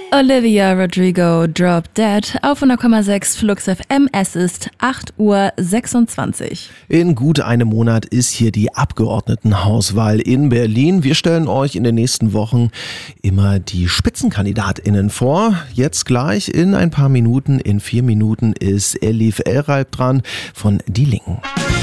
Olivia Rodrigo, Drop Dead auf 100,6 Flux FM. Es ist 8:26 Uhr. In gut einem Monat ist hier die Abgeordnetenhauswahl in Berlin. Wir stellen euch in den nächsten Wochen immer die SpitzenkandidatInnen vor. Jetzt gleich in ein paar Minuten, in 4 Minuten ist Elif Elreib dran von Die Linken.